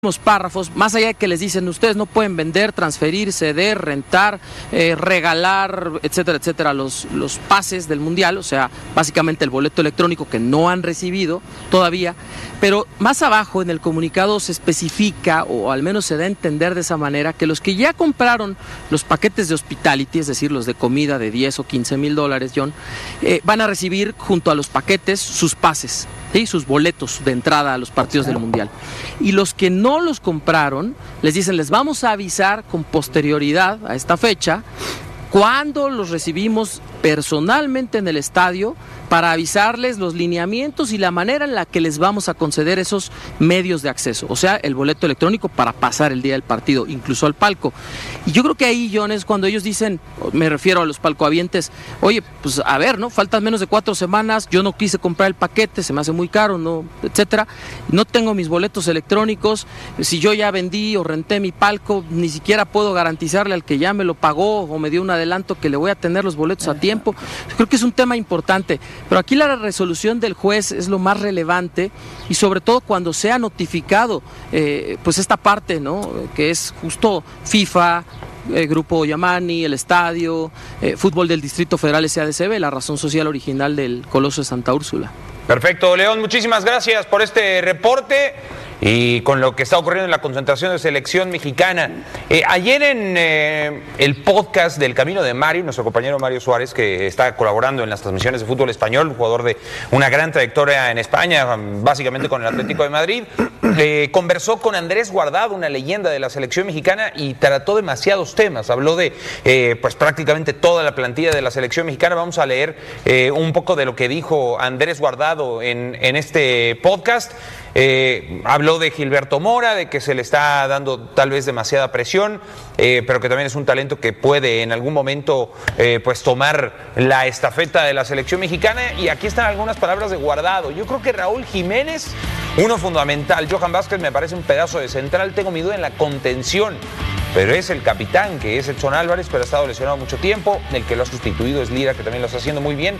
párrafos, más allá de que les dicen ustedes no pueden vender, transferir, ceder, rentar, regalar, etcétera, etcétera, los pases del Mundial, o sea, básicamente el boleto electrónico que no han recibido todavía, pero más abajo en el comunicado se especifica, o al menos se da a entender de esa manera, que los que ya compraron los paquetes de hospitality, es decir, los de comida de 10 o 15 mil dólares, John, van a recibir junto a los paquetes sus pases, ¿sí? Sus boletos de entrada a los partidos del Mundial. Y los que no los compraron, les dicen, les vamos a avisar con posterioridad a esta fecha, cuando los recibimos personalmente en el estadio, para avisarles los lineamientos y la manera en la que les vamos a conceder esos medios de acceso, o sea, el boleto electrónico para pasar el día del partido, incluso al palco. Y yo creo que ahí, John, es cuando ellos dicen, me refiero a los palcohabientes, oye, pues a ver, ¿no? Faltan menos de 4 semanas, yo no quise comprar el paquete, se me hace muy caro, ¿no? Etcétera, no tengo mis boletos electrónicos, si yo ya vendí o renté mi palco, ni siquiera puedo garantizarle al que ya me lo pagó o me dio un adelanto que le voy a tener los boletos a tiempo. Yo creo que es un tema importante. Pero aquí la resolución del juez es lo más relevante, y sobre todo cuando se ha notificado pues esta parte, ¿no? Que es justo FIFA, Grupo Yamani, el estadio, Fútbol del Distrito Federal SADCB, la razón social original del Coloso de Santa Úrsula. Perfecto, León, muchísimas gracias por este reporte y con lo que está ocurriendo en la concentración de selección mexicana. Ayer en el podcast del Camino de Mario, nuestro compañero Mario Suárez, que está colaborando en las transmisiones de fútbol español, un jugador de una gran trayectoria en España, básicamente con el Atlético de Madrid, conversó con Andrés Guardado, una leyenda de la selección mexicana, y trató demasiados temas. Habló de pues prácticamente toda la plantilla de la selección mexicana. Vamos a leer un poco de lo que dijo Andrés Guardado en este podcast. Habló de Gilberto Mora, de que se le está dando tal vez demasiada presión, pero que también es un talento que puede en algún momento pues tomar la estafeta de la selección mexicana. Y aquí están algunas palabras de Guardado. Yo creo que Raúl Jiménez, uno fundamental. Johan Vázquez me parece un pedazo de central. Tengo mi duda en la contención, pero es el capitán, que es Edson Álvarez, pero ha estado lesionado mucho tiempo. El que lo ha sustituido es Lira, que también lo está haciendo muy bien.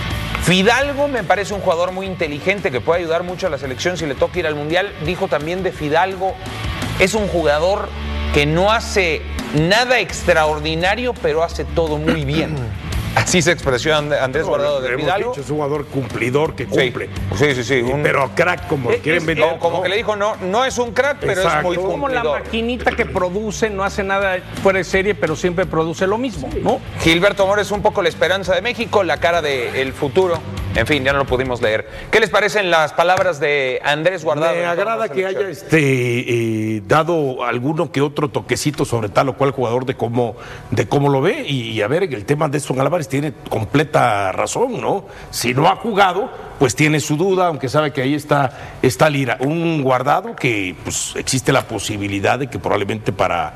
Fidalgo me parece un jugador muy inteligente que puede ayudar mucho a la selección si le toca ir al Mundial. Dijo también de Fidalgo, es un jugador que no hace nada extraordinario, pero hace todo muy bien. Así se expresó Andrés Guardado de Fidalgo. Dicho, es un jugador cumplidor que cumple. Sí. Pero crack, como quieren vender. No, como que le dijo, no es un crack, pero es muy cumplidor. Como la maquinita que produce, no hace nada fuera de serie, pero siempre produce lo mismo, ¿no? Gilberto Mora es un poco la esperanza de México, la cara del futuro. En fin, ya no lo pudimos leer. ¿Qué les parecen las palabras de Andrés Guardado? Me agrada que haya dado alguno que otro toquecito sobre tal o cual jugador de cómo lo ve. Y a ver, el tema de Edson Álvarez tiene completa razón, ¿no? Si no ha jugado, pues tiene su duda, aunque sabe que ahí está Lira. Un Guardado que pues existe la posibilidad de que probablemente para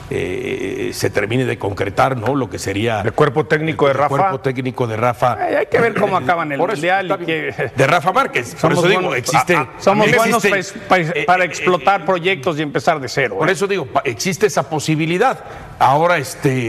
se termine de concretar, ¿no? Lo que sería el cuerpo técnico de Rafa. El cuerpo técnico de Rafa. Hay que ver cómo acaban el Mundial. De Rafa Márquez. Por eso digo, existe. Somos buenos para explotar proyectos y empezar de cero. Por eso digo, existe esa posibilidad. Ahora,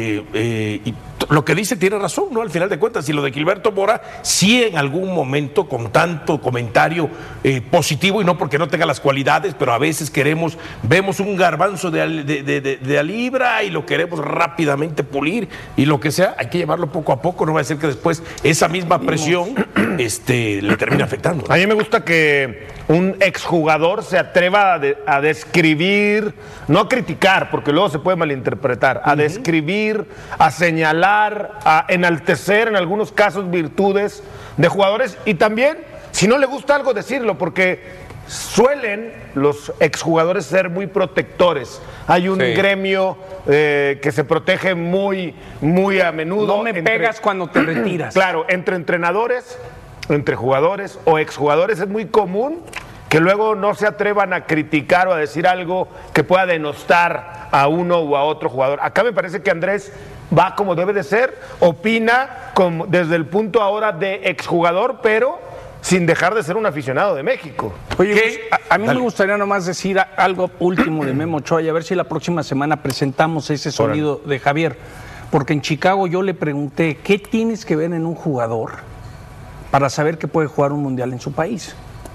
lo que dice tiene razón, ¿no? Al final de cuentas, y lo de Gilberto Mora, sí en algún momento, con tanto comentario positivo, y no porque no tenga las cualidades, pero a veces vemos un garbanzo de a libra y lo queremos rápidamente pulir, y lo que sea, hay que llevarlo poco a poco, no va a ser que después esa misma presión le termine afectando. A mí me gusta que un exjugador se atreva a describir, no a criticar, porque luego se puede malinterpretar, a describir, a señalar, a enaltecer en algunos casos virtudes de jugadores, y también, si no le gusta algo, decirlo, porque suelen los exjugadores ser muy protectores. Hay un gremio que se protege muy, muy a menudo. No me pegas cuando te retiras. Claro, entre entrenadores, entre jugadores o exjugadores es muy común que luego no se atrevan a criticar o a decir algo que pueda denostar a uno o a otro jugador. Acá me parece que Andrés va como debe de ser, opina desde el punto ahora de exjugador, pero sin dejar de ser un aficionado de México. Oye, pues, a mí me gustaría nomás decir algo último de Memo Ochoa, y a ver si la próxima semana presentamos ese sonido de Javier, porque en Chicago yo le pregunté, ¿qué tienes que ver en un jugador para saber que puede jugar un mundial en su país?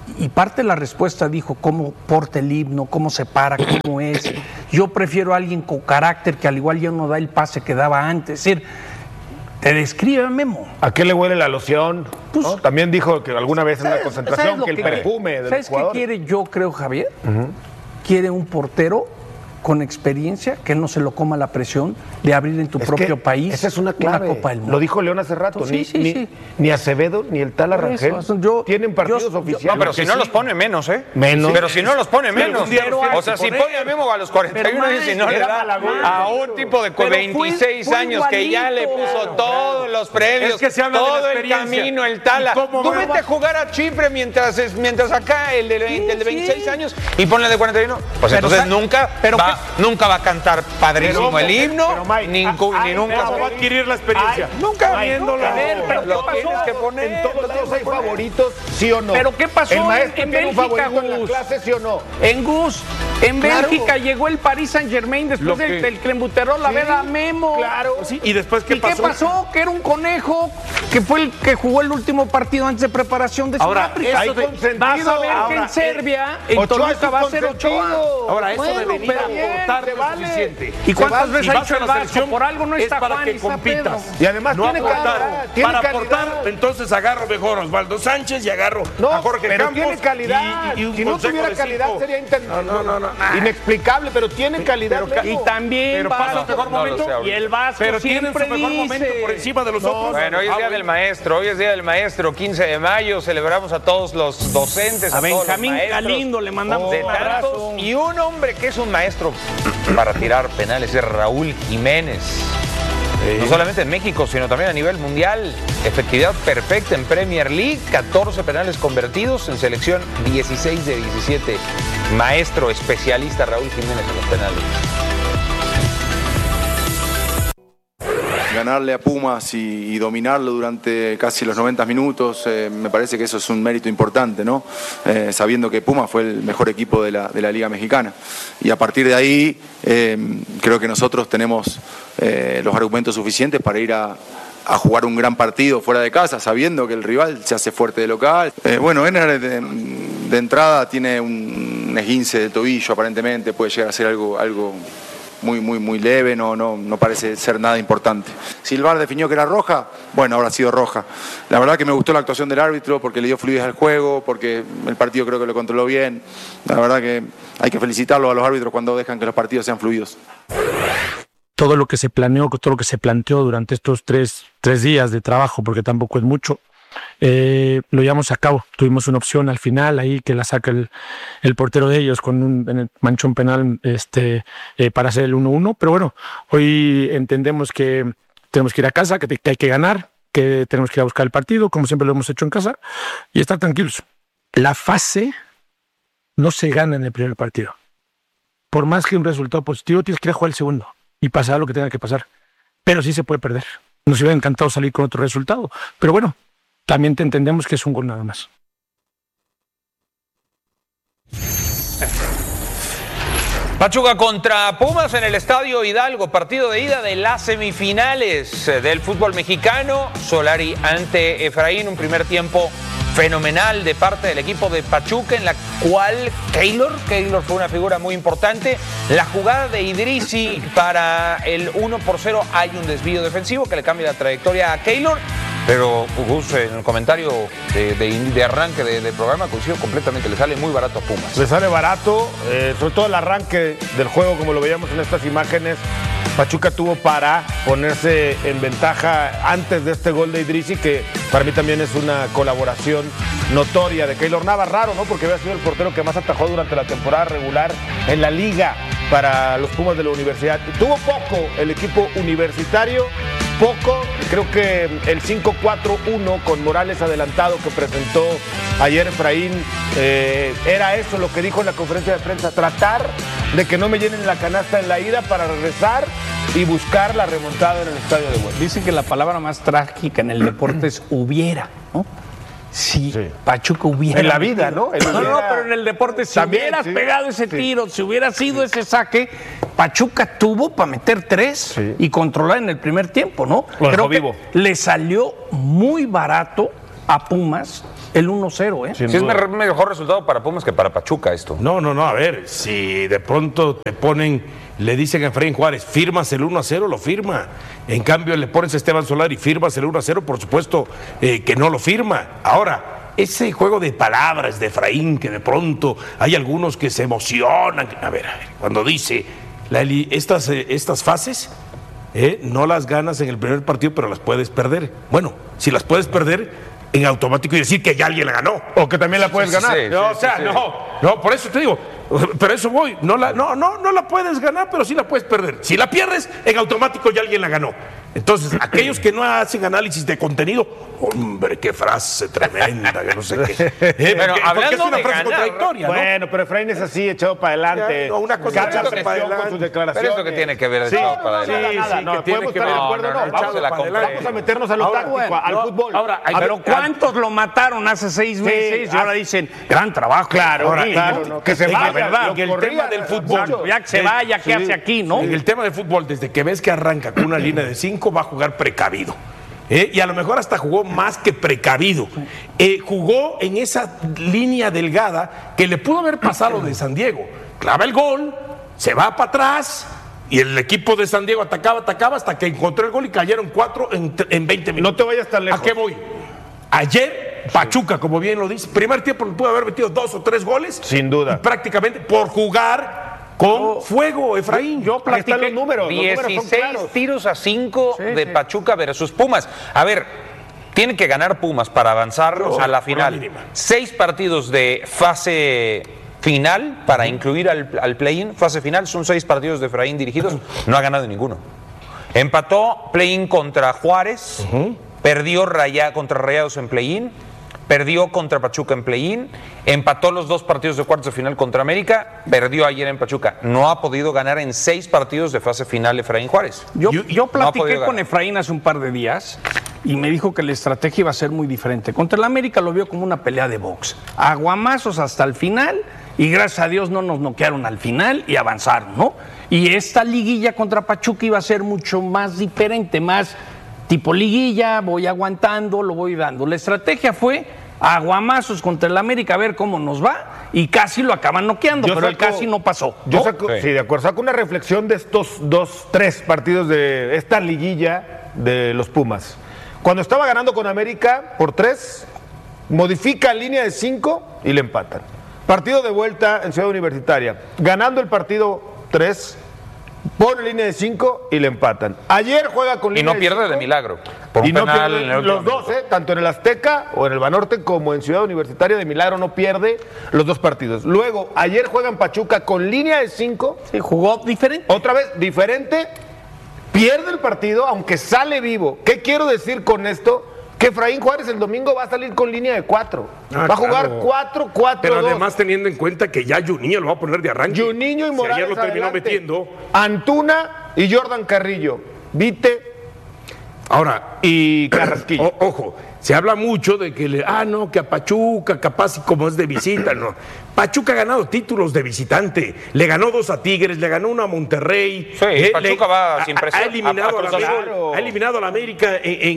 Y parte de la respuesta dijo cómo porta el himno, cómo se para, cómo es. Yo prefiero a alguien con carácter que al igual ya no da el pase que daba antes. Es decir, te describe, Memo. ¿A qué le huele la loción? Pues, ¿no? También dijo que alguna vez en una concentración ¿sabes lo que el que perfume del ¿Sabes jugador. qué quiere yo creo, Javier? Quiere un portero con experiencia, que él no se lo coma la presión de abrir en tu Es propio que país esa es una clave. Copa del Mundo. Lo dijo León hace rato. Sí, sí. Ni Acevedo ni el Tala Por Rangel eso, tienen partidos yo- oficiales. No, pero si no los pone menos, ¿eh? Menos. Pero si no los pone menos. pero O sea, si pone a Memo a los 41 años y no le era da Malagón. a un tipo de Pero fue 26 años que ya le igualito. puso todos los premios, Es que se habla de la todo el experiencia. camino, el Tala. ¿Y cómo Tú va? vete a jugar a Chipre mientras acá el de 26 sí. años y ponle de 41. Pues Pero entonces sa- pero nunca va a cantar padrísimo el himno, pero, Mike, ni nunca ¿Cómo va a adquirir la experiencia? Nunca viéndolo. A ver, pero lo ¿qué tienes pasó? que poner. En todos lados hay favoritos, ¿sí o no? ¿Pero qué pasó ¿El maestro en tiene un Bélgica, favorito en la Gus? clase, sí o no? En Gus, en Claro. Bélgica llegó el Paris Saint-Germain después Lo que- del Clenbuterol a ver a Memo. Claro. Sí, ¿y después qué ¿Y pasó? qué pasó? Que era un conejo, que fue el que jugó el último partido antes de preparación de Ahora, Sudáfrica. hay consentido. Vas a ver que Ahora, en Serbia, en Ochoa Toluca es va a ser consentido. Ochoa. Ahora, eso de Bueno, venir a pero bien, aportar se no es vale. suficiente. ¿Y cuántas veces Si ha vas hecho a el la Vasco? selección, Por algo no es está para Juan que y está compitas. Pedro. Y además No tiene aportar. calidad, tiene Para calidad. aportar, entonces agarro mejor a Osvaldo Sánchez y agarro a Jorge pero Campos. tiene calidad. y un si no consejo tuviera de calidad cinco. sería No. inexplicable, pero tiene calidad. pero Memo. Y también Pero pasa Vasco, su mejor momento. y el Vasco Pero tienen su siempre mejor momento por dice. encima de los otros. Bueno, hoy es Día del Maestro, 15 de mayo, celebramos a todos los docentes, A todos los Benjamín maestros. Galindo le mandamos De un abrazo. tantos, y un hombre que es un maestro para tirar penales es Raúl Jiménez. No solamente en México, sino también a nivel mundial. Efectividad perfecta en Premier League, 14 penales convertidos, en selección 16 de 17. Maestro especialista Raúl Jiménez en los penales. Ganarle a Pumas y dominarlo durante casi los 90 minutos, me parece que eso es un mérito importante, ¿no? Sabiendo que Pumas fue el mejor equipo de la Liga Mexicana. Y a partir de ahí, creo que nosotros tenemos los argumentos suficientes para ir a jugar un gran partido fuera de casa, sabiendo que el rival se hace fuerte de local. Bueno, Ener de entrada tiene un esguince de tobillo, aparentemente, puede llegar a ser algo muy leve, no parece ser nada importante. Si el VAR definió que era roja, bueno, habrá sido roja. La verdad que me gustó la actuación del árbitro porque le dio fluidez al juego, porque el partido creo que lo controló bien. La verdad que hay que felicitarlo a los árbitros cuando dejan que los partidos sean fluidos. Todo lo que se planeó, todo lo que se planteó durante estos tres días de trabajo, porque tampoco es mucho, lo llevamos a cabo. Tuvimos una opción al final ahí que la saca el portero de ellos con en el manchón penal para hacer el 1-1, pero bueno, hoy entendemos que tenemos que ir a casa, que hay que ganar, que tenemos que ir a buscar el partido, como siempre lo hemos hecho en casa, y estar tranquilos. La fase no se gana en el primer partido. Por más que un resultado positivo, tienes que ir a jugar el segundo y pasar lo que tenga que pasar. Pero sí se puede perder. Nos hubiera encantado salir con otro resultado. Pero bueno, también te entendemos que es un gol nada más. Pachuca contra Pumas en el Estadio Hidalgo, partido de ida de las semifinales del fútbol mexicano. Solari ante Efraín, un primer tiempo fenomenal de parte del equipo de Pachuca, en la cual Keylor fue una figura muy importante. La jugada de Idrissi para el 1-0, hay un desvío defensivo que le cambia la trayectoria a Keylor, pero Gus, en el comentario de arranque del programa, coincido completamente, le sale muy barato a Pumas. Le sale barato, sobre todo el arranque del juego, como lo veíamos en estas imágenes. Pachuca tuvo para ponerse en ventaja antes de este gol de Idrissi, que para mí también es una colaboración notoria de Keylor Navas. Raro, ¿no? Porque había sido el portero que más atajó durante la temporada regular en la liga para los Pumas de la universidad. Tuvo poco el equipo universitario, poco. Creo que el 5-4-1 con Morales adelantado que presentó ayer Efraín, era eso lo que dijo en la conferencia de prensa: tratar de que no me llenen la canasta en la ida para regresar y buscar la remontada en el estadio de vuelta. Dicen que la palabra más trágica en el deporte es hubiera, ¿no? Si Pachuca hubiera. En la vida, ¿no? No, pero en el deporte, si También, hubieras sí, pegado ese tiro, si hubiera sido ese saque, Pachuca tuvo para meter 3 y controlar en el primer tiempo, ¿no? Lo dejó Creo que vivo. le salió muy barato a Pumas el 1-0, ¿eh? Sí, es mejor resultado para Pumas que para Pachuca esto. No, a ver, si de pronto te ponen, le dicen a Efraín Juárez, firmas el 1-0, lo firma. En cambio, le pones a Esteban Solari y firmas el 1-0, por supuesto que no lo firma. Ahora, ese juego de palabras de Efraín, que de pronto hay algunos que se emocionan. A ver, cuando dice, estas fases no las ganas en el primer partido, pero las puedes perder. Bueno, si las puedes perder, en automático y decir que ya alguien la ganó. O que también la puedes ganar. No, por eso te digo, pero eso voy. No la puedes ganar, pero sí la puedes perder. Si la pierdes, en automático ya alguien la ganó. Entonces, aquellos que no hacen análisis de contenido, hombre, qué frase tremenda, que no sé qué. Pero hablando es una de frase ganar, contradictoria, ¿no? Bueno, pero Efraín es así, echado para adelante. No, una cosa Cacha es presión para adelante. con sus Pero declaraciones. eso que tiene que ver echado para adelante. No, podemos estar de acuerdo, no. Vamos a meternos a lo táctico, al fútbol. Ahora, Pero ¿cuántos lo mataron hace 6 meses? Y ahora dicen, gran trabajo. Claro, que se vaya, ¿verdad? En el tema del fútbol. Ya que se vaya, ¿qué hace aquí, no? En el tema del fútbol, desde que ves que arranca con una línea de 5, va a jugar precavido. Y a lo mejor hasta jugó más que precavido. Jugó en esa línea delgada que le pudo haber pasado de San Diego. Clava el gol, se va para atrás y el equipo de San Diego atacaba hasta que encontró el gol y cayeron 4 en 20 minutos. No te vayas tan lejos. ¿A qué voy? Ayer, Pachuca, como bien lo dice, primer tiempo pudo haber metido 2 o 3 goles. Sin duda. Y prácticamente por jugar con fuego, Efraín. Yo platiqué los números. 16 tiros a 5 de Pachuca versus Pumas. A ver, tiene que ganar Pumas para avanzar a la final. 6 partidos de fase final para incluir al play-in. Fase final son 6 partidos de Efraín dirigidos. No ha ganado ninguno. Empató play-in contra Juárez. Perdió contra Rayados en play-in. Perdió contra Pachuca en play-in, empató los 2 partidos de cuartos de final contra América, perdió ayer en Pachuca. No ha podido ganar en 6 partidos de fase final Efraín Juárez. Yo platiqué con Efraín hace un par de días y me dijo que la estrategia iba a ser muy diferente. Contra el América lo vio como una pelea de box. Aguamazos hasta el final y gracias a Dios no nos noquearon al final y avanzaron, ¿no? Y esta liguilla contra Pachuca iba a ser mucho más diferente, más tipo liguilla, voy aguantando, lo voy dando. La estrategia fue aguamazos contra el América, a ver cómo nos va, y casi lo acaban noqueando, pero el casi no pasó. Sí, de acuerdo, saco una reflexión de estos 3 partidos de esta liguilla de los Pumas. Cuando estaba ganando con América por 3, modifica línea de 5 y le empatan. Partido de vuelta en Ciudad Universitaria, ganando el partido 3, pone línea de 5 y le empatan. Ayer juega con línea de 5. Y no pierde de milagro. Por y un no penal pierde en el los dos, tanto en el Azteca o en el Banorte como en Ciudad Universitaria, de milagro no pierde los 2 partidos. Luego, ayer juega en Pachuca con línea de 5. Sí, jugó diferente. Otra vez, diferente. Pierde el partido, aunque sale vivo. ¿Qué quiero decir con esto? Que Efraín Juárez el domingo va a salir con línea de 4. Va a jugar 4-4-2. Pero además teniendo en cuenta que ya Juninho lo va a poner de arranque. Juninho y Morales ayer lo terminó adelante. metiendo. Antuna y Jordan Carrillo. Vite Ahora, y Carrasquillo. Ojo, se habla mucho de que que a Pachuca, capaz y como es de visita, no. Pachuca ha ganado títulos de visitante, le ganó 2 a Tigres, le ganó 1 a Monterrey. Sí, Pachuca va sin presión. Ha eliminado a la América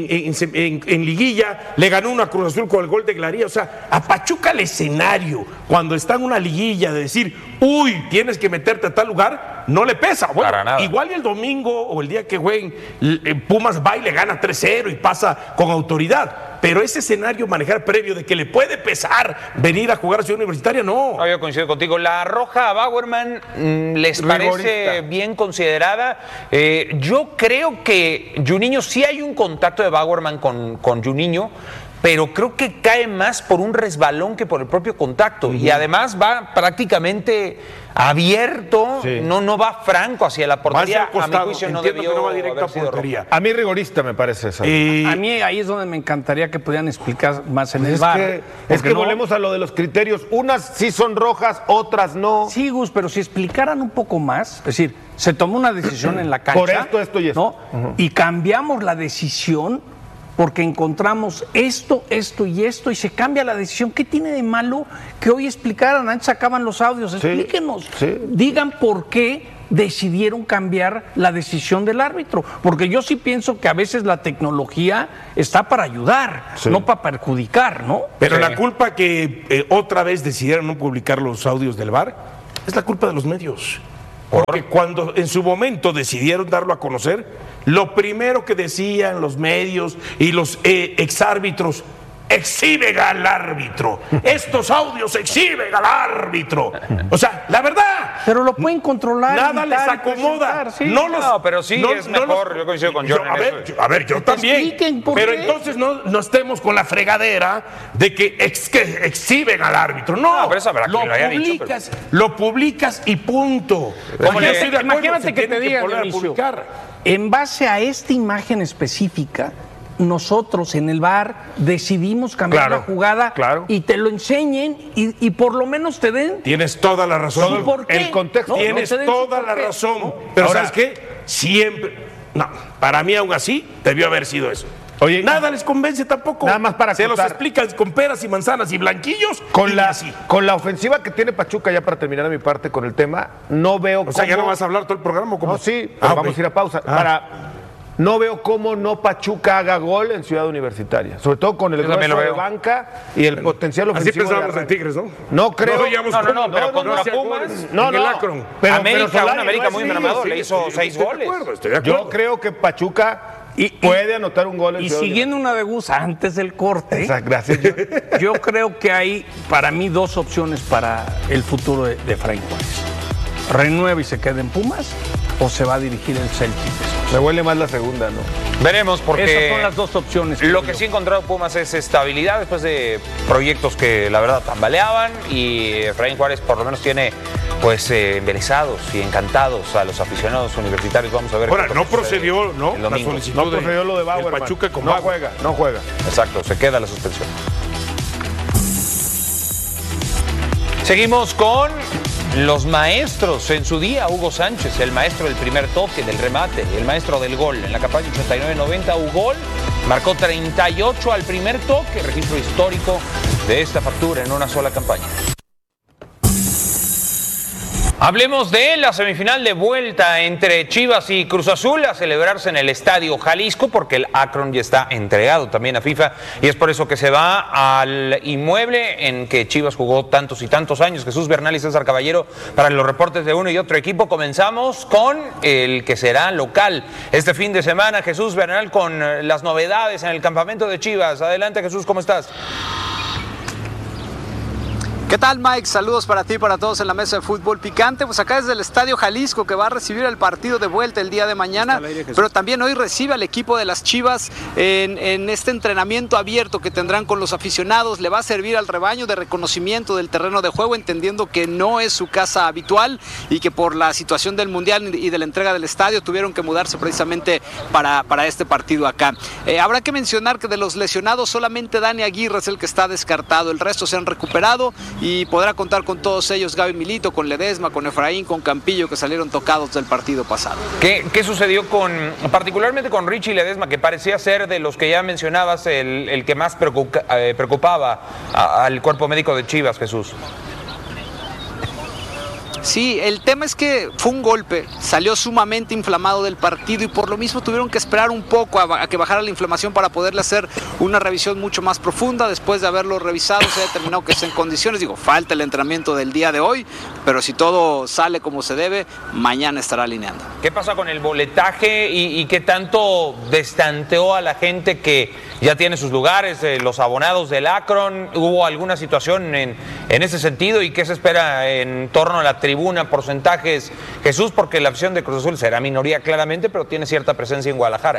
en liguilla, le ganó 1 a Cruz Azul con el gol de Glaría. O sea, a Pachuca el escenario, cuando está en una liguilla, de decir, tienes que meterte a tal lugar, no le pesa. Bueno, para nada. Igual y el domingo o el día que jueguen, Pumas va y le gana 3-0 y pasa con autoridad. Pero ese escenario manejar previo de que le puede pesar venir a jugar a Ciudad Universitaria, no. Yo coincido contigo. La roja a Bauerman les parece bien considerada. Yo creo que Juninho, sí hay un contacto de Bauerman con Juninho, pero creo que cae más por un resbalón que por el propio contacto. Y además va prácticamente abierto, no va franco hacia la portería. A mi juicio no debió que no va directo a portería. A mí rigorista me parece eso. A mí ahí es donde me encantaría que pudieran explicar más en el VAR. Es que volvemos a lo de los criterios. Unas sí son rojas, otras no. Sí, Gus, pero si explicaran un poco más, es decir, se tomó una decisión en la cancha. Por esto y esto. ¿No? Y cambiamos la decisión porque encontramos esto y se cambia la decisión. ¿Qué tiene de malo que hoy explicaran? Antes sacaban los audios, explíquenos, digan por qué decidieron cambiar la decisión del árbitro, porque yo sí pienso que a veces la tecnología está para ayudar, no para perjudicar, ¿no? Pero la culpa que otra vez decidieron no publicar los audios del VAR es la culpa de los medios. Porque cuando en su momento decidieron darlo a conocer, lo primero que decían los medios y los exárbitros: exhiben al árbitro. Estos audios exhiben al árbitro. O sea, la verdad. Pero lo pueden controlar. Nada les acomoda. Sí. No, pero sí es mejor. Yo coincido con Jordan. A ver, yo también. Pero entonces no estemos con la fregadera de que exhiben al árbitro. No, pero eso habrá quien lo haya dicho, lo publicas y punto. Imagínate que te digan, en base a esta imagen específica, nosotros en el VAR decidimos cambiar la jugada y te lo enseñen y por lo menos te den. Tienes toda la razón. ¿Por qué? El contexto. Tienes toda la razón. ¿No? Pero ahora, ¿sabes qué? Siempre. No, para mí aún así debió haber sido eso. Oye, nada les convence tampoco. Nada más para se los explican con peras y manzanas y blanquillos. Con la ofensiva que tiene Pachuca, ya para terminar mi parte con el tema, no veo cómo. O sea, ya no vas a hablar todo el programa. ¿Cómo? No, sí, vamos a ir a pausa. No veo cómo no Pachuca haga gol en Ciudad Universitaria, sobre todo con el grueso de banca y el potencial ofensivo. Así pensábamos en Tigres, ¿no? No creo. No, pero contra Pumas. No. Pero América muy mamado, le hizo 6 goles. Yo creo que Pachuca puede anotar un gol en Ciudad siguiendo una de Gus antes del corte. Gracias. Yo creo que hay para mí 2 opciones para el futuro de Efraín Juárez. Renueva y se queda en Pumas, o se va a dirigir el Celtic. Me huele más la segunda, ¿no? Veremos, porque esas son las 2 opciones. Lo que sí ha encontrado Pumas es estabilidad después de proyectos que la verdad tambaleaban, y Efraín Juárez por lo menos tiene pues embelesados y encantados a los aficionados universitarios. Vamos a ver. Ahora, no procedió, ¿no? La solicitud no procedió lo de Bauer. Pachuca con no juega. Exacto, se queda la suspensión. Seguimos con los maestros en su día. Hugo Sánchez, el maestro del primer toque, del remate, el maestro del gol. En la campaña 89-90, Hugo marcó 38 al primer toque, registro histórico de esta factura en una sola campaña. Hablemos de la semifinal de vuelta entre Chivas y Cruz Azul, a celebrarse en el Estadio Jalisco, porque el Akron ya está entregado también a FIFA, y es por eso que se va al inmueble en que Chivas jugó tantos y tantos años. Jesús Bernal y César Caballero para los reportes de uno y otro equipo. Comenzamos con el que será local este fin de semana. Jesús Bernal con las novedades en el campamento de Chivas. Adelante, Jesús, ¿cómo estás? ¿Qué tal, Mike? Saludos para ti y para todos en la mesa de Fútbol Picante. Pues acá desde el Estadio Jalisco, que va a recibir el partido de vuelta el día de mañana, pero también hoy recibe al equipo de las Chivas en este entrenamiento abierto que tendrán con los aficionados. Le va a servir al rebaño de reconocimiento del terreno de juego, entendiendo que no es su casa habitual y que por la situación del Mundial y de la entrega del estadio tuvieron que mudarse precisamente para este partido acá. Habrá que mencionar que de los lesionados solamente Dani Aguirre es el que está descartado, el resto se han recuperado y podrá contar con todos ellos Gaby Milito, con Ledesma, con Efraín, con Campillo, que salieron tocados del partido pasado. ¿Qué sucedió particularmente con Richie Ledesma, que parecía ser de los que ya mencionabas el que más preocupaba al cuerpo médico de Chivas, Jesús? Sí, el tema es que fue un golpe, salió sumamente inflamado del partido y por lo mismo tuvieron que esperar un poco a que bajara la inflamación para poderle hacer una revisión mucho más profunda. Después de haberlo revisado se ha determinado que está en condiciones. Falta el entrenamiento del día de hoy, pero si todo sale como se debe, mañana estará alineando. ¿Qué pasa con el boletaje y qué tanto destanteó a la gente que ya tiene sus lugares, los abonados del Akron? ¿Hubo alguna situación en ese sentido y qué se espera en torno a la tribuna, porcentajes, Jesús? Porque la afición de Cruz Azul será minoría claramente, pero tiene cierta presencia en Guadalajara.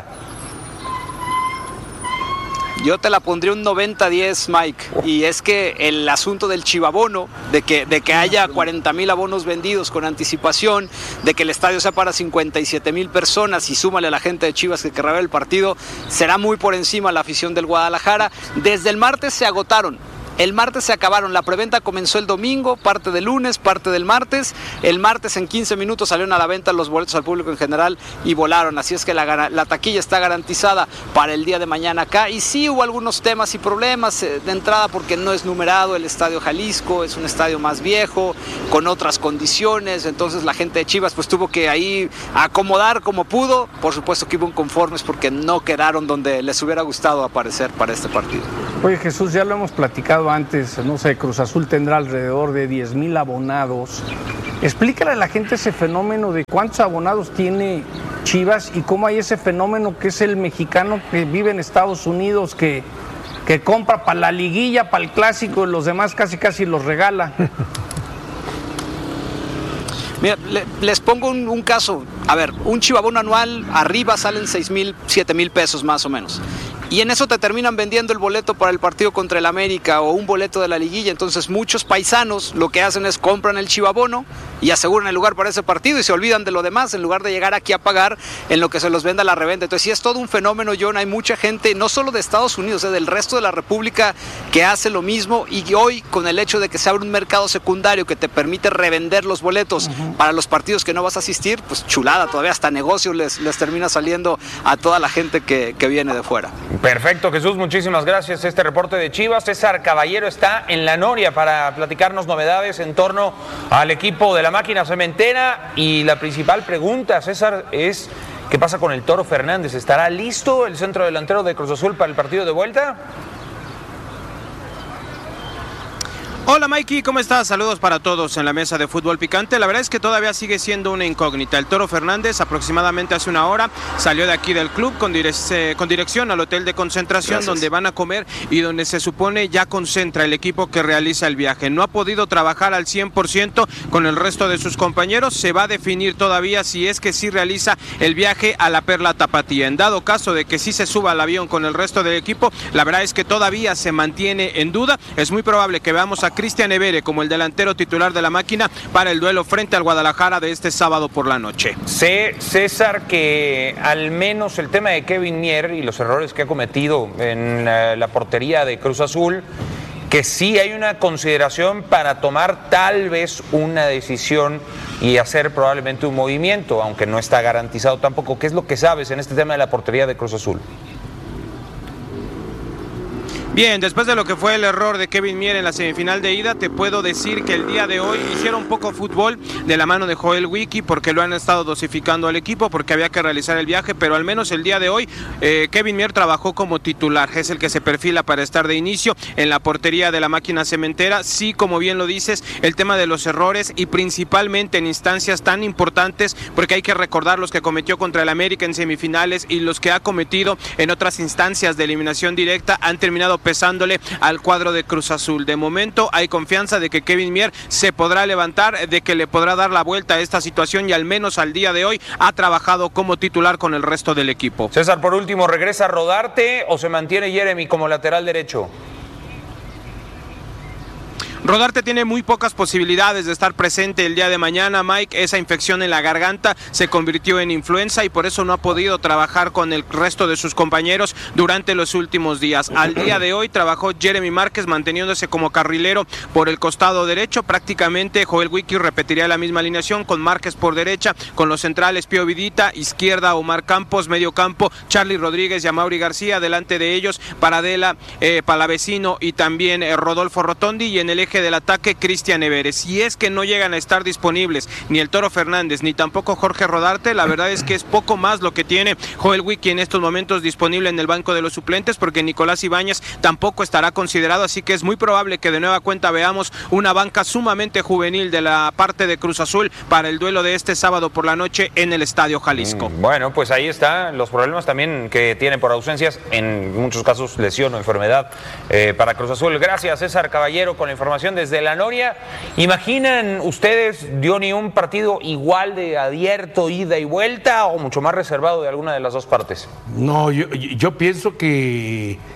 Yo te la pondría un 90-10, Mike, y es que el asunto del chivabono, de que haya 40,000 abonos vendidos con anticipación, de que el estadio sea para 57,000 personas y súmale a la gente de Chivas que querrá ver el partido, será muy por encima la afición del Guadalajara. Desde el martes se agotaron El martes se acabaron, la preventa comenzó el domingo, parte del lunes, parte del martes. El martes en 15 minutos salieron a la venta los boletos al público en general y volaron, así es que la taquilla está garantizada para el día de mañana acá. Y sí hubo algunos temas y problemas de entrada porque no es numerado el Estadio Jalisco, es un estadio más viejo, con otras condiciones, entonces la gente de Chivas pues tuvo que ahí acomodar como pudo. Por supuesto que hubo inconformes porque no quedaron donde les hubiera gustado aparecer para este partido. Oye, Jesús, ya lo hemos platicado antes, no sé, Cruz Azul tendrá alrededor de 10,000 abonados. Explícale a la gente ese fenómeno de cuántos abonados tiene Chivas y cómo hay ese fenómeno que es el mexicano que vive en Estados Unidos, que compra para la liguilla, para el clásico, y los demás casi los regala. Mira, les pongo un caso. A ver, un chivabono anual, arriba salen 6,000, 7,000 pesos más o menos. Y en eso te terminan vendiendo el boleto para el partido contra el América o un boleto de la liguilla. Entonces muchos paisanos lo que hacen es compran el chivabono y aseguran el lugar para ese partido y se olvidan de lo demás en lugar de llegar aquí a pagar en lo que se los venda la reventa. Entonces sí es todo un fenómeno, John. Hay mucha gente, no solo de Estados Unidos, del resto de la República que hace lo mismo, y hoy con el hecho de que se abre un mercado secundario que te permite revender los boletos para los partidos que no vas a asistir, pues chulada, todavía hasta negocio les termina saliendo a toda la gente que viene de fuera. Perfecto, Jesús, muchísimas gracias. Este reporte de Chivas. César Caballero está en La Noria para platicarnos novedades en torno al equipo de la máquina cementera. Y la principal pregunta, César, es ¿qué pasa con el Toro Fernández? ¿Estará listo el centro delantero de Cruz Azul para el partido de vuelta? Hola Mikey, ¿cómo estás? Saludos para todos en la mesa de Fútbol Picante. La verdad es que todavía sigue siendo una incógnita. El Toro Fernández aproximadamente hace una hora salió de aquí del club con dirección al hotel de concentración. Gracias. Donde van a comer y donde se supone ya concentra el equipo que realiza el viaje. No ha podido trabajar al 100% con el resto de sus compañeros. Se va a definir todavía si es que sí realiza el viaje a la Perla Tapatía. En dado caso de que sí se suba al avión con el resto del equipo, la verdad es que todavía se mantiene en duda. Es muy probable que veamos a Cristian Evere como el delantero titular de la máquina para el duelo frente al Guadalajara de este sábado por la noche. Sé, César, que al menos el tema de Kevin Mier y los errores que ha cometido en la portería de Cruz Azul, que sí hay una consideración para tomar tal vez una decisión y hacer probablemente un movimiento, aunque no está garantizado tampoco. ¿Qué es lo que sabes en este tema de la portería de Cruz Azul? Bien, después de lo que fue el error de Kevin Mier en la semifinal de ida, te puedo decir que el día de hoy hicieron poco fútbol de la mano de Joel Wiki, porque lo han estado dosificando al equipo, porque había que realizar el viaje, pero al menos el día de hoy Kevin Mier trabajó como titular, es el que se perfila para estar de inicio en la portería de la máquina cementera. Sí, como bien lo dices, el tema de los errores y principalmente en instancias tan importantes, porque hay que recordar los que cometió contra el América en semifinales y los que ha cometido en otras instancias de eliminación directa han terminado pesándole al cuadro de Cruz Azul. De momento hay confianza de que Kevin Mier se podrá levantar, de que le podrá dar la vuelta a esta situación y al menos al día de hoy ha trabajado como titular con el resto del equipo. César, por último, ¿regresa Rodarte o se mantiene Jeremy como lateral derecho? Rodarte tiene muy pocas posibilidades de estar presente el día de mañana, Mike. Esa infección en la garganta se convirtió en influenza y por eso no ha podido trabajar con el resto de sus compañeros durante los últimos días. Al día de hoy trabajó Jeremy Márquez manteniéndose como carrilero por el costado derecho. Prácticamente Joel Wiki repetiría la misma alineación con Márquez por derecha, con los centrales Pío Vidita, izquierda Omar Campos, medio campo Charly Rodríguez y Amaury García, delante de ellos Paradela, Palavecino y también Rodolfo Rotondi, y en el eje del ataque Cristian Evere. Si es que no llegan a estar disponibles ni el Toro Fernández ni tampoco Jorge Rodarte, la verdad es que es poco más lo que tiene Joel Wiki en estos momentos disponible en el banco de los suplentes, porque Nicolás Ibáñez tampoco estará considerado, así que es muy probable que de nueva cuenta veamos una banca sumamente juvenil de la parte de Cruz Azul para el duelo de este sábado por la noche en el Estadio Jalisco. Bueno, pues ahí están los problemas también que tiene por ausencias, en muchos casos lesión o enfermedad para Cruz Azul. Gracias, César Caballero, con la información desde La Noria. ¿Imaginan ustedes, Diony, un partido igual de abierto, ida y vuelta, o mucho más reservado de alguna de las dos partes? No, yo pienso que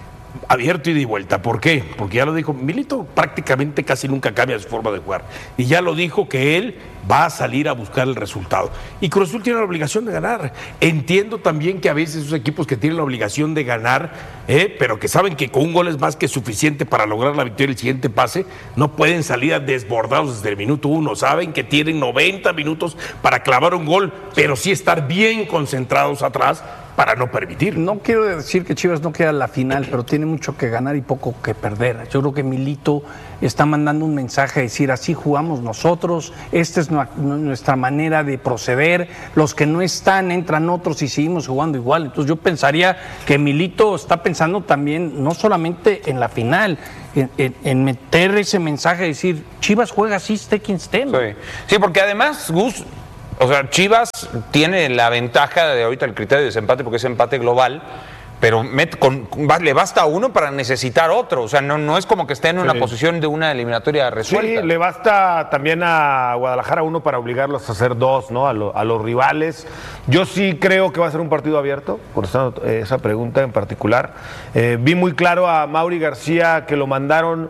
abierto y de vuelta. ¿Por qué? Porque ya lo dijo, Milito prácticamente casi nunca cambia su forma de jugar. Y ya lo dijo que él va a salir a buscar el resultado. Y Cruz Azul tiene la obligación de ganar. Entiendo también que a veces esos equipos que tienen la obligación de ganar, pero que saben que con un gol es más que suficiente para lograr la victoria y el siguiente pase, no pueden salir desbordados desde el minuto 1. Saben que tienen 90 minutos para clavar un gol, pero sí estar bien concentrados atrás para no permitir. No quiero decir que Chivas no queda a la final, pero tiene mucho que ganar y poco que perder. Yo creo que Milito está mandando un mensaje a decir, así jugamos nosotros, esta es nuestra manera de proceder, los que no están, entran otros y seguimos jugando igual. Entonces yo pensaría que Milito está pensando también, no solamente en la final, en meter ese mensaje, decir, Chivas juega así, esté quien esté, ¿no? Sí, porque además, Gus, o sea, Chivas tiene la ventaja de ahorita el criterio de desempate porque es empate global, pero le basta uno para necesitar otro. O sea, no es como que esté en una posición de una eliminatoria resuelta. Sí, le basta también a Guadalajara uno para obligarlos a hacer dos, ¿no? A los rivales. Yo sí creo que va a ser un partido abierto, por esa pregunta en particular. Vi muy claro a Mauri García que lo mandaron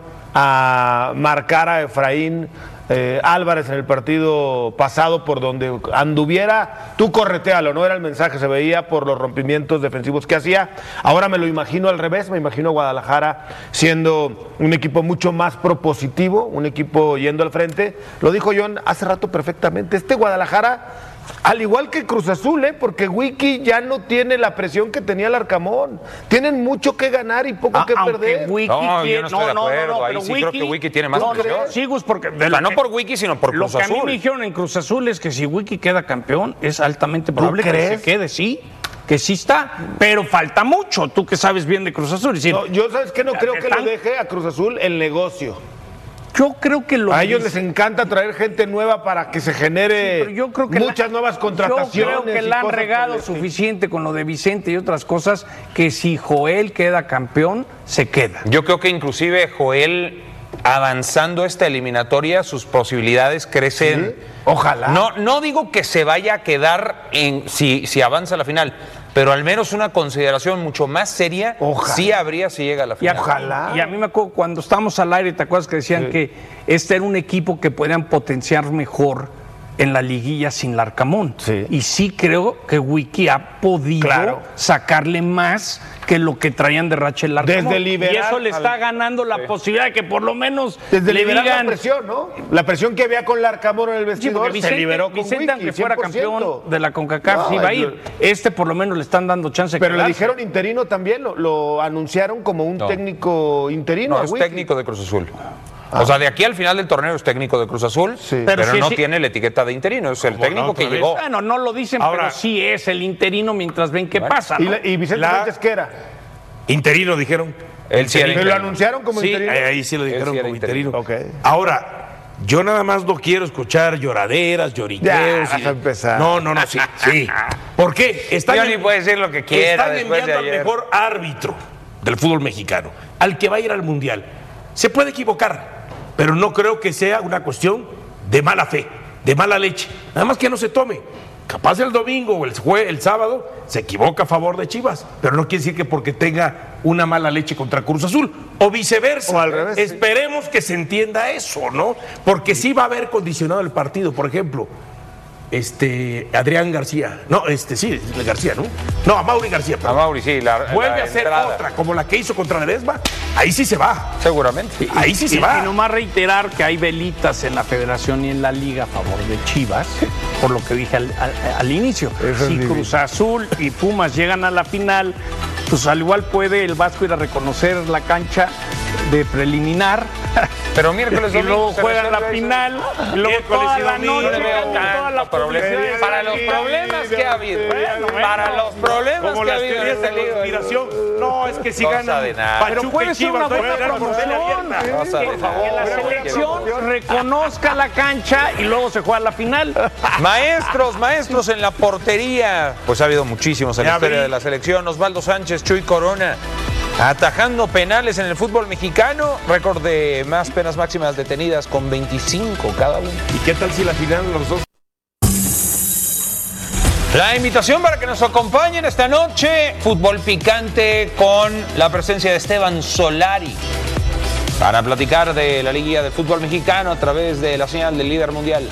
a marcar a Efraín Álvarez en el partido pasado, por donde anduviera, tú corretealo, no era el mensaje, se veía por los rompimientos defensivos que hacía. Ahora me lo imagino al revés, me imagino a Guadalajara siendo un equipo mucho más propositivo, un equipo yendo al frente. Lo dijo John hace rato perfectamente, este Guadalajara, al igual que Cruz Azul, porque Wiki ya no tiene la presión que tenía el Arcamón. Tienen mucho que ganar y poco que perder. Yo no estoy de acuerdo. Ahí sí creo que Wiki tiene más presión. Sí, Gus, porque no por Wiki, sino por Cruz Azul. Lo que a mí me dijeron en Cruz Azul es que si Wiki queda campeón, es altamente probable que se quede, sí. Que sí está, pero falta mucho. Tú que sabes bien de Cruz Azul. Decir, yo, ¿sabes qué? No creo que le deje a Cruz Azul el negocio. Yo creo que a ellos les encanta traer gente nueva para que se genere muchas nuevas contrataciones. Yo creo que la han regado suficiente con lo de Vicente y otras cosas, que si Joel queda campeón, se queda. Yo creo que inclusive Joel, avanzando esta eliminatoria, sus posibilidades crecen. ¿Sí? Ojalá. No digo que se vaya a quedar si avanza a la final, pero al menos una consideración mucho más seria sí habría si llega a la final. Y a mí me acuerdo cuando estábamos al aire, ¿te acuerdas que decían que este era un equipo que podían potenciar mejor en la liguilla sin Larcamón? Sí. Y sí creo que Wiki ha podido sacarle más que lo que traían de Rachel Larcamón. Y eso le está ganando la posibilidad de que por lo menos desde le digan la presión, ¿no? La presión que había con Larcamón en el vestidor, Vicente, se liberó con Vicente, Wiki, aunque fuera 100%. campeón de la CONCACAF, sí iba a ir. Por lo menos le están dando chance de Pero quedarse. le dijeron interino también, lo anunciaron como un técnico interino. No, es técnico de Cruz Azul. O sea, de aquí al final del torneo es técnico de Cruz Azul, pero no tiene la etiqueta de interino, es el técnico que llegó. Bueno, no lo dicen, pero sí es el interino mientras ven qué pasa, ¿no? ¿Y Vicente Sánchez qué era? Interino, dijeron. Él sí era ¿Me lo anunciaron como interino? Ahí sí lo dijeron como interino. Okay. Ahora, yo nada más no quiero escuchar lloraderas, lloriqueos. Ya, vas a empezar. No, sí. ¿Por qué? Yo ni puede decir lo que quiera. Están enviando al mejor árbitro del fútbol mexicano, al que va a ir al Mundial. Se puede equivocar, pero no creo que sea una cuestión de mala fe, de mala leche. Nada más que no se tome. Capaz el domingo o el sábado se equivoca a favor de Chivas, pero no quiere decir que porque tenga una mala leche contra Cruz Azul, o viceversa. O al revés. Esperemos que se entienda eso, ¿no? Porque sí va a haber condicionado el partido. Por ejemplo, Adrián García. No, García, ¿no? No, a Mauri García. A Mauri, sí. Vuelve a hacer otra, como la que hizo contra Ledesma. Ahí sí se va. Seguramente. Ahí sí se va. Y nomás reiterar que hay velitas en la Federación y en la Liga a favor de Chivas, por lo que dije al inicio. Si Cruz Azul y Pumas llegan a la final, pues al igual puede el Vasco ir a reconocer la cancha de preliminar. Pero miércoles, y luego juegan la final, y luego toda la noche, toda la publicidad. Para los problemas que ha habido. Para los problemas que ha habido en este liga. No, es que si ganan pero puede ser una buena promoción. Que la selección reconozca la cancha y luego se juega la final. Maestros en la portería. Pues ha habido muchísimos en la historia de la selección. Osvaldo Sánchez, Chuy Corona, atajando penales en el fútbol mexicano, récord de más penas máximas detenidas con 25 cada uno. ¿Y qué tal si la final los dos? La invitación para que nos acompañen esta noche, fútbol picante con la presencia de Esteban Solari para platicar de la Liga de Fútbol Mexicano a través de la señal del líder mundial.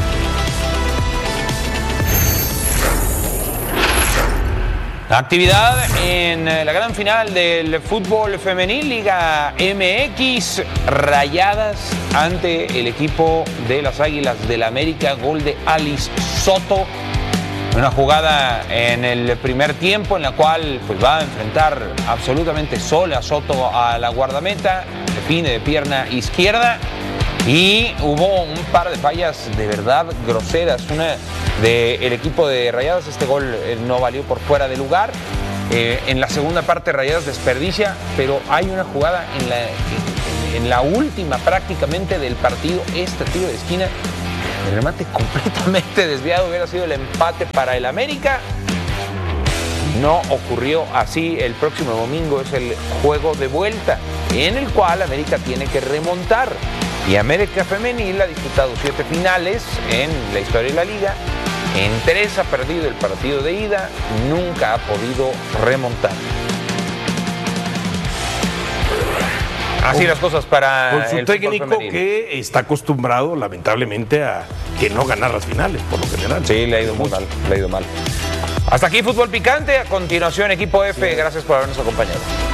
Actividad en la gran final del fútbol femenil, Liga MX, Rayadas ante el equipo de las Águilas del América, gol de Alice Soto. Una jugada en el primer tiempo en la cual pues, va a enfrentar absolutamente sola Soto a la guardameta, define de pierna izquierda y hubo un par de fallas de verdad groseras. Una del equipo de Rayadas, este gol no valió por fuera de lugar. En la segunda parte Rayadas desperdicia, pero hay una jugada en la última prácticamente del partido, este tiro de esquina. El remate completamente desviado hubiera sido el empate para el América. No ocurrió así. El próximo domingo es el juego de vuelta en el cual América tiene que remontar. Y América Femenil ha disputado 7 finales en la historia de la liga. En 3 ha perdido el partido de ida. Nunca ha podido remontar. Así las cosas para con su el técnico femenil, que está acostumbrado lamentablemente a que no ganar las finales por lo general. Sí, le ha ido muy mal, le ha ido mal. Hasta aquí Fútbol Picante, a continuación Equipo F, gracias por habernos acompañado.